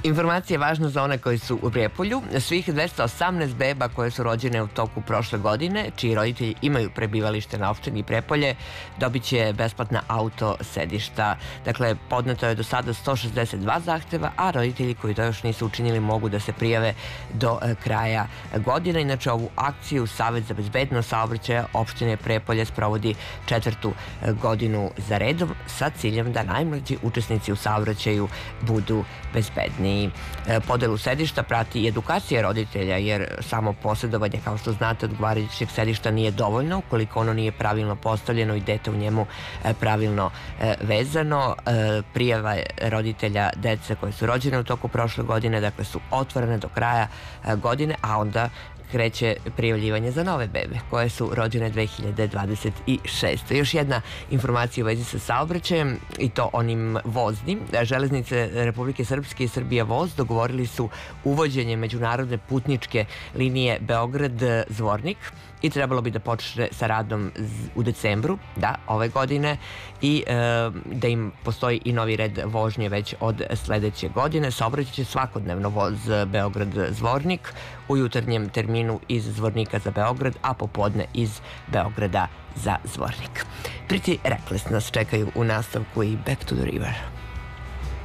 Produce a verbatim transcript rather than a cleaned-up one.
Informacija je važna za one koji su u Prijepolju. Svih dvesta osamnaest beba koje su rođene u toku prošle godine, čiji roditelji imaju prebivalište na opštini Prijepolje, dobit će besplatna auto sedišta. Dakle, podneto je do sada sto šezdeset dva zahteva, a roditelji koji to još nisu učinili mogu da se prijave do kraja godine. Inače, ovu akciju Savet za bezbednost saobraćaja opštine Prijepolje sprovodi četvrtu godinu za redom sa ciljem da najmlađi učesnici u saobraćaju budu bezbedniji. Podelu sedišta prati i edukacija roditelja, jer samo posjedovanje, kao što znate, odgovarajućeg sedišta nije dovoljno ukoliko ono nije pravilno postavljeno i dete u njemu pravilno vezano. Prijava roditelja dece koje su rođene u toku prošle godine, dakle, su otvorene do kraja godine, a onda kreće prijavljivanje za nove bebe koje su rođene dve hiljade dvadeset šeste. Još jedna informacija u vezi sa saobraćajem, i to onim voznim. Železnice Republike Srpske i Srbija voz dogovorili su uvođenje međunarodne putničke linije Beograd-Zvornik i trebalo bi da počne sa radom u decembru, da, ove godine, i da im postoji i novi red vožnje već od sledeće godine. Saobraćat će svakodnevno voz Beograd-Zvornik u jutarnjem terminu iz Zvornika za Beograd, a popodne iz Beograda za Zvornik. Pretty Reckless nas čekaju u nastavku i Back to the River.